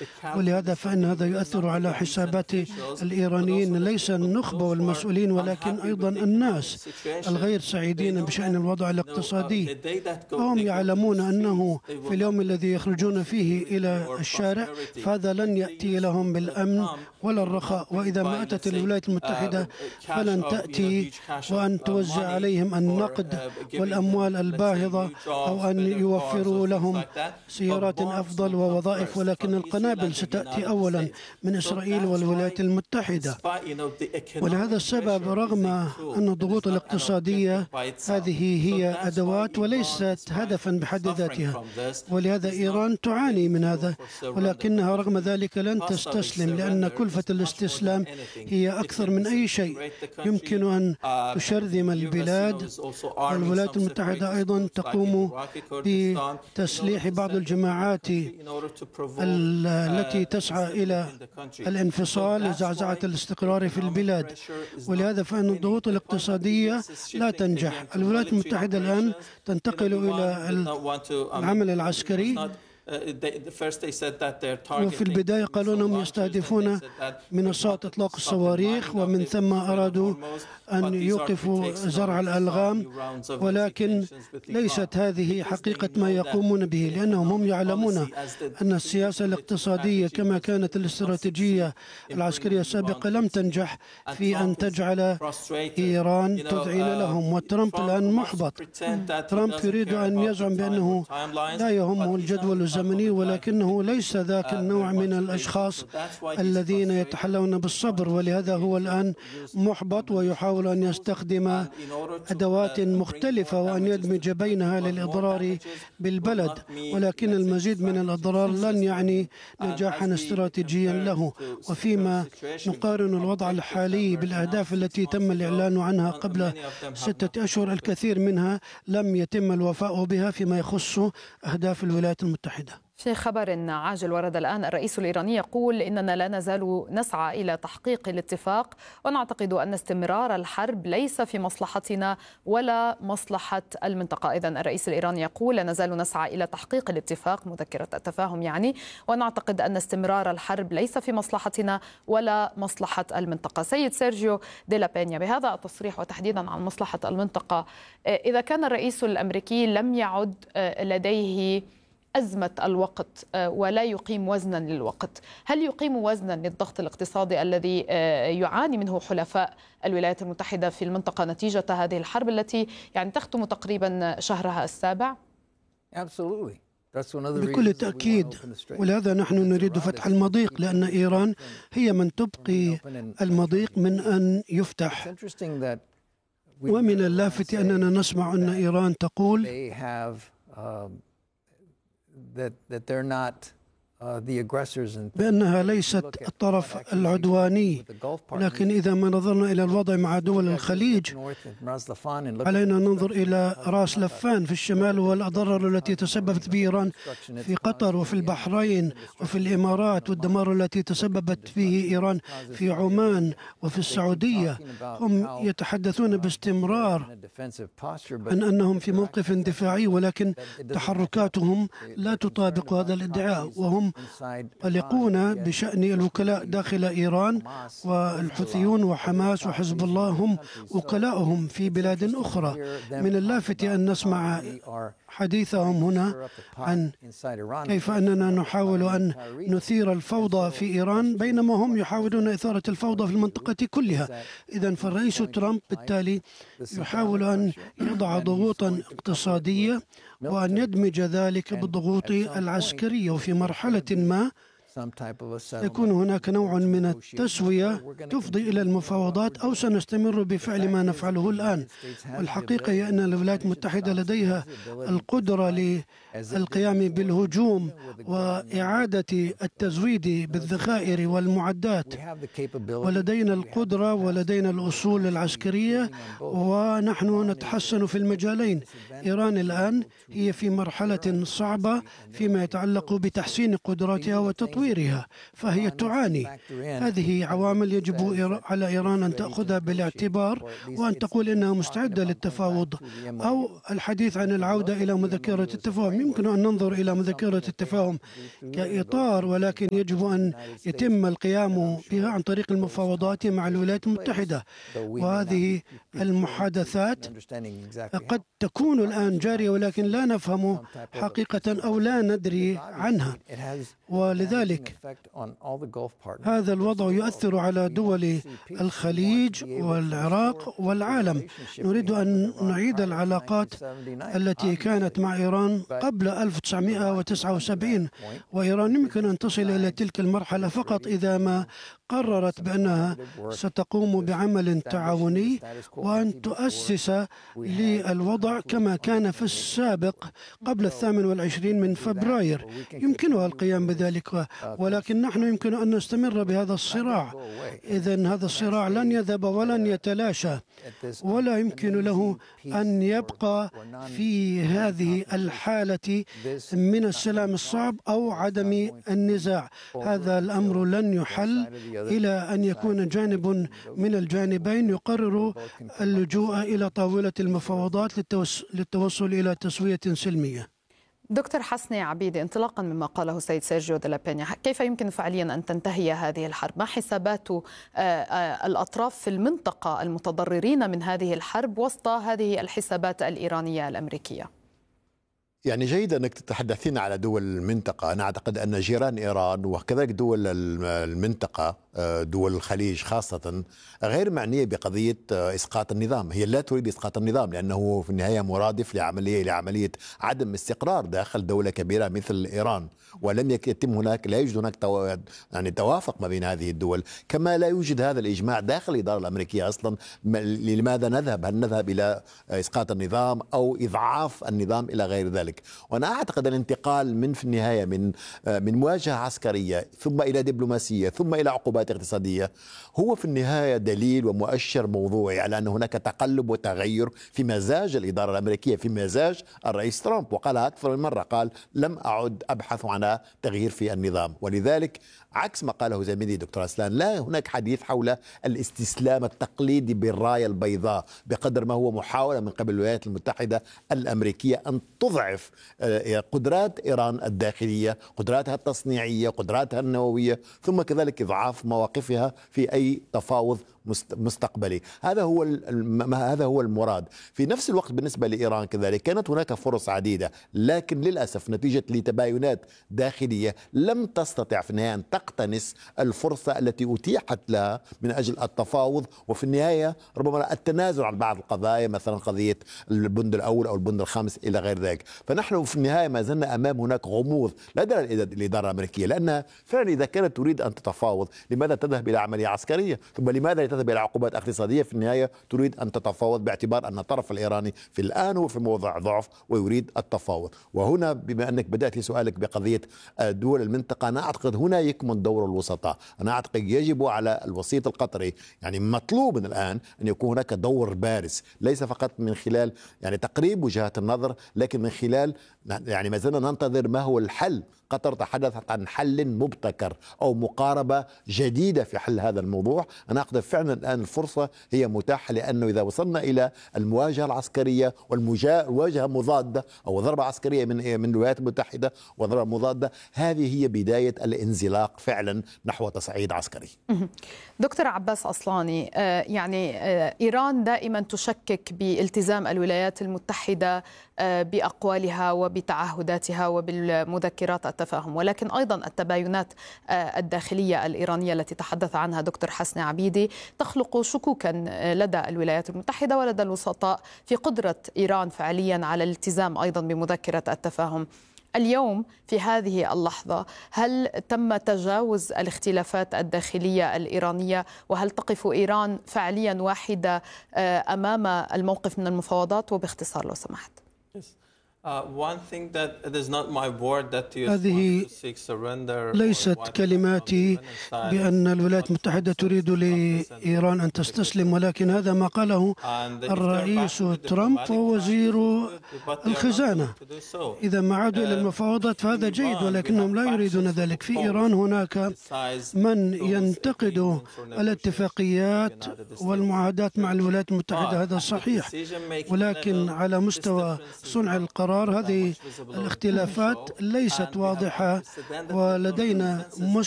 ولهذا فإن هذا يؤثر على حسابات الإيرانيين، ليس النخبة والمسؤولين ولكن أيضا الناس الغير سعيدين بشأن الوضع الاقتصادي. هم يعلمون أنه في اليوم الذي يخرجون فيه إلى الشارع فهذا لن يأتي لهم بالأمن ولا الرخاء، وإذا ما أتت الولايات المتحدة فلن تأتي وأن توزع عليهم النقد والأموال الباهظة أو أن يوفروا لهم سيارات أفضل ووظائف، ولكن القنابل ستأتي أولا من إسرائيل والولايات المتحدة. ولهذا السبب رغم أن الضغوط الاقتصادية هذه هي أدوات وليست هدفا بحد ذاتها، ولهذا إيران تعاني من هذا، ولكنها رغم ذلك لن تستسلم، لأن كلفة الاستسلام هي أكثر من أي شيء يمكن أن تشرذم البلاد. والولايات المتحدة أيضا تقوم بتسليح بعض الجماعات التي تسعى إلى الانفصال لزعزعة الاستقرار في البلاد. ولهذا فإن الضغوط الاقتصادية لا تنجح. الولايات المتحدة الآن تنتقل إلى العمل العسكري، وفي البداية قالوا أنهم يستهدفون منصات إطلاق الصواريخ، ومن ثم أرادوا أن يوقفوا زرع الألغام، ولكن ليست هذه حقيقة ما يقومون به، لأنهم هم يعلمون أن السياسة الاقتصادية كما كانت الاستراتيجية العسكرية السابقة لم تنجح في أن تجعل إيران تذعن لهم. وترامب الآن محبط. ترامب يريد أن يزعم بأنه لا يهمه الجدول الزمني، ولكنه ليس ذاك النوع من الأشخاص الذين يتحلون بالصبر، ولهذا هو الآن محبط ويحاول أن يستخدم أدوات مختلفة وأن يدمج بينها للإضرار بالبلد، ولكن المزيد من الأضرار لن يعني نجاحا استراتيجيا له. وفيما نقارن الوضع الحالي بالأهداف التي تم الإعلان عنها قبل 6 أشهر، الكثير منها لم يتم الوفاء بها فيما يخص أهداف الولايات المتحدة. في خبر عاجل ورد الآن، الرئيس الإيراني يقول إننا لا نزال نسعى إلى تحقيق الاتفاق، ونعتقد أن استمرار الحرب ليس في مصلحتنا ولا مصلحة المنطقة. إذن الرئيس الإيراني يقول لا نزال نسعى إلى تحقيق الاتفاق، مذكرة التفاهم يعني، ونعتقد أن استمرار الحرب ليس في مصلحتنا ولا مصلحة المنطقة. سيد سيرجيو دي لا بينيا، بهذا التصريح وتحديدا عن مصلحة المنطقة، إذا كان الرئيس الأمريكي لم يعد لديه أزمة الوقت ولا يقيم وزنا للوقت، هل يقيم وزنا للضغط الاقتصادي الذي يعاني منه حلفاء الولايات المتحدة في المنطقة نتيجة هذه الحرب التي يعني تختم تقريبا شهرها السابع؟ بكل تأكيد، ولهذا نحن نريد فتح المضيق، لأن إيران هي من تبقي المضيق من أن يفتح. ومن اللافت أننا نسمع أن إيران تقول بأنها ليست الطرف العدواني، لكن إذا ما نظرنا إلى الوضع مع دول الخليج علينا ننظر إلى رأس لفان في الشمال والأضرار التي تسببت به إيران في قطر وفي البحرين وفي الإمارات، والدمار التي تسببت فيه إيران في عمان وفي السعودية. هم يتحدثون باستمرار عن أنهم في موقف دفاعي، ولكن تحركاتهم لا تطابق هذا الادعاء، وهم قلقون بشأن الوكلاء داخل إيران، والحوثيون وحماس وحزب الله هم وكلاؤهم في بلاد أخرى. من اللافت أن نسمع حديثهم هنا عن كيف أننا نحاول أن نثير الفوضى في إيران بينما هم يحاولون إثارة الفوضى في المنطقة كلها. إذن فالرئيس ترامب بالتالي يحاول أن يضع ضغوطا اقتصادية وأن يدمج ذلك بالضغوط العسكرية، وفي مرحلة ما يكون هناك نوع من التسوية تفضي إلى المفاوضات، أو سنستمر بفعل ما نفعله الآن. والحقيقة هي أن الولايات المتحدة لديها القدرة للقيام بالهجوم وإعادة التزويد بالذخائر والمعدات، ولدينا القدرة ولدينا الأصول العسكرية، ونحن نتحسن في المجالين. إيران الآن هي في مرحلة صعبة فيما يتعلق بتحسين قدراتها وتطويرها. تطويرها، فهي تعاني. هذه عوامل يجب على إيران أن تأخذها بالاعتبار وأن تقول إنها مستعدة للتفاوض أو الحديث عن العودة إلى مذكرة التفاهم. يمكن أن ننظر إلى مذكرة التفاهم كإطار، ولكن يجب أن يتم القيام بها عن طريق المفاوضات مع الولايات المتحدة. وهذه المحادثات قد تكون الآن جارية ولكن لا نفهم حقيقة أو لا ندري عنها، ولذلك هذا الوضع يؤثر على دول الخليج والعراق والعالم. نريد أن نعيد العلاقات التي كانت مع إيران قبل 1979، وإيران يمكن أن تصل إلى تلك المرحلة فقط إذا ما قررت بأنها ستقوم بعمل تعاوني وأن تؤسس للوضع كما كان في السابق قبل 28 من فبراير. يمكنها القيام بذلك، ولكن نحن يمكن أن نستمر بهذا الصراع. إذن هذا الصراع لن يذهب ولن يتلاشى، ولا يمكن له أن يبقى في هذه الحالة من السلام الصعب أو عدم النزاع. هذا الأمر لن يحل إلى أن يكون جانب من الجانبين يقرر اللجوء إلى طاولة المفاوضات للتوصل إلى تسوية سلمية. دكتور حسني عبيدي، انطلاقا مما قاله السيد سيرجيو دي لا بينيا، كيف يمكن فعليا أن تنتهي هذه الحرب؟ ما حسابات الأطراف في المنطقة المتضررين من هذه الحرب وسط هذه الحسابات الإيرانية الأمريكية؟ يعني جيد أنك تتحدثين على دول المنطقة. أنا أعتقد أن جيران إيران وكذلك دول المنطقة، دول الخليج خاصة، غير معنية بقضية إسقاط النظام. هي لا تريد إسقاط النظام لأنه في النهاية مرادف لعملية عدم استقرار داخل دولة كبيرة مثل إيران، ولم يتم هناك، لا يوجد هناك يعني توافق ما بين هذه الدول، كما لا يوجد هذا الإجماع داخل الإدارة الأمريكية أصلا. لماذا نذهب؟ هل نذهب إلى إسقاط النظام أو إضعاف النظام إلى غير ذلك؟ وأنا أعتقد الانتقال من في النهاية من مواجهة عسكرية ثم إلى دبلوماسية ثم إلى عقوبات اقتصادية هو في النهاية دليل ومؤشر موضوعي على أن هناك تقلب وتغير في مزاج الإدارة الأمريكية، في مزاج الرئيس ترامب، وقال أكثر من مرة، قال لم أعد أبحث عن تغيير في النظام. ولذلك عكس ما قاله زميلي دكتور أسلان، لا هناك حديث حول الاستسلام التقليدي بالراية البيضاء بقدر ما هو محاولة من قبل الولايات المتحدة الأمريكية أن تضعف قدرات إيران الداخلية، قدراتها التصنيعية، قدراتها النووية، ثم كذلك إضعاف مواقفها في أي تفاوض مستقبلي. هذا هو المراد. في نفس الوقت بالنسبة لإيران كذلك كانت هناك فرص عديدة، لكن للأسف نتيجة لتباينات داخلية لم تستطع في النهاية أن تقتنص الفرصة التي أتيحت لها من أجل التفاوض، وفي النهاية ربما التنازل عن بعض القضايا، مثلا قضية البند الأول أو البند الخامس إلى غير ذلك. فنحن في النهاية ما زلنا أمام هناك غموض لدى الإدارة الأمريكية، لأنها فعلا إذا كانت تريد أن تتفاوض لماذا تذهب إلى عملية عسكرية؟ ثم لماذا تذهب إلى عقوبات اقتصادية؟ في النهاية تريد أن تتفاوض باعتبار أن الطرف الإيراني في الآن هو في موضع ضعف ويريد التفاوض. وهنا بما أنك بدأت سؤالك بقضية دول المنطقة، أنا أعتقد هنا يكمن دور الوسطاء. أنا أعتقد يجب على الوسيط القطري، يعني مطلوب من الآن أن يكون هناك دور بارز، ليس فقط من خلال يعني تقريب وجهات النظر، لكن من خلال يعني ما زلنا ننتظر ما هو الحل. قطر تحدثت عن حل مبتكر أو مقاربة جديدة في حل هذا الموضوع. أنا أعتقد فعلا الآن الفرصة هي متاحة، لأنه إذا وصلنا إلى المواجهة العسكرية والمواجهة مضادة أو ضربة عسكرية من الولايات المتحدة وضربة مضادة، هذه هي بداية الانزلاق فعلا نحو تصعيد عسكري. دكتور عباس أصلاني، يعني إيران دائما تشكك بالتزام الولايات المتحدة بأقوالها وبتعهداتها وبالمذكرات التفاهم، ولكن أيضا التباينات الداخلية الإيرانية التي تحدث عنها دكتور حسني عبيدي تخلق شكوكا لدى الولايات المتحدة ولدى الوسطاء في قدرة إيران فعليا على الالتزام أيضا بمذكرة التفاهم. اليوم في هذه اللحظة هل تم تجاوز الاختلافات الداخلية الإيرانية، وهل تقف إيران فعليا واحدة أمام الموقف من المفاوضات؟ وباختصار لو سمحت. هذه ليست كلماتي بأن الولايات المتحدة تريد لإيران أن تستسلم، ولكن هذا ما قاله الرئيس ترامب ووزير الخزانة. إذا ما عادوا إلى المفاوضات فهذا جيد، ولكنهم لا يريدون ذلك. في إيران هناك من ينتقد الاتفاقيات والمعاهدات مع الولايات المتحدة، هذا صحيح، ولكن على مستوى صنع القرار هذه الاختلافات ليست واضحة، ولدينا